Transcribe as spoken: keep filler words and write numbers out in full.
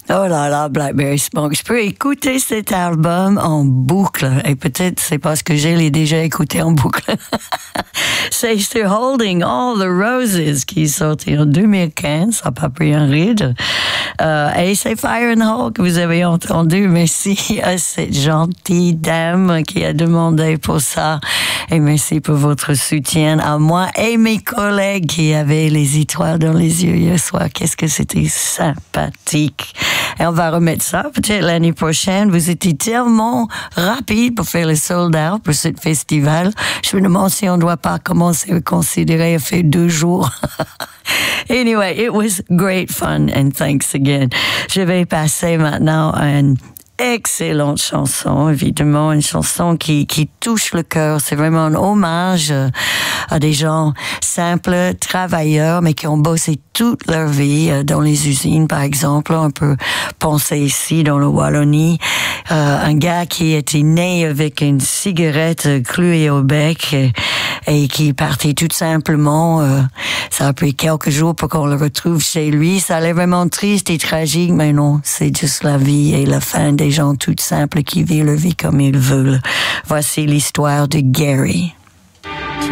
Oh là là, Blackberry Smoke. Je peux écouter cet album en boucle. Et peut-être c'est parce que je l'ai déjà écouté en boucle. C'est The Holding All the Roses qui est sorti en deux mille quinze. Ça n'a pas pris un ride. Euh, et c'est Fire and Hall que vous avez entendu. Merci à cette gentille dame qui a demandé pour ça. Et merci pour votre soutien à moi et mes collègues qui avaient les étoiles dans les yeux hier soir. Qu'est-ce que c'était sympathique. Et on va remettre ça peut-être l'année prochaine. Vous étiez tellement rapide pour faire le sold out pour ce festival. Je me demande si on ne doit pas commencer à considérer à faire deux jours. Anyway, it was great fun and thanks again. Je vais passer maintenant à une excellente chanson, évidemment, une chanson qui, qui touche le cœur. C'est vraiment un hommage à des gens simples, travailleurs, mais qui ont bossé toute leur vie dans les usines, par exemple. On peut penser ici, dans le Wallonie, euh, un gars qui était né avec une cigarette clouée au bec et, et qui est parti tout simplement. Euh, ça a pris quelques jours pour qu'on le retrouve chez lui. Ça allait vraiment triste et tragique, mais non, c'est juste la vie et la fin des gens tout simples qui vivent leur vie comme ils veulent. Voici l'histoire de Gary.